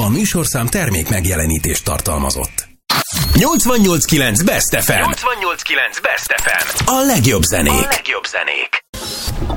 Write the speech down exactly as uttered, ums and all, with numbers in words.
A műsorszám termék megjelenítést tartalmazott. nyolcvannyolc kilenc Best ef em. nyolcvannyolc kilenc Best ef em. A legjobb zenék. A legjobb zenék.